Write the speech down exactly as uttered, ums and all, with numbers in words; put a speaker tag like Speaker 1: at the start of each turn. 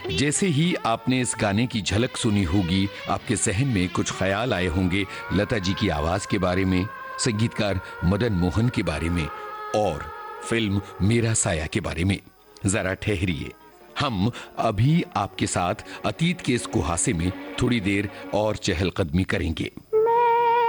Speaker 1: जैसे ही आपने इस गाने की झलक सुनी होगी, आपके जहन में कुछ ख्याल आए होंगे लता जी की आवाज के बारे में, संगीतकार मदन मोहन के बारे में और फिल्म मेरा साया के बारे में। जरा ठहरिए, हम अभी आपके साथ अतीत के इस कुहासे में थोड़ी देर और चहलकदमी करेंगे।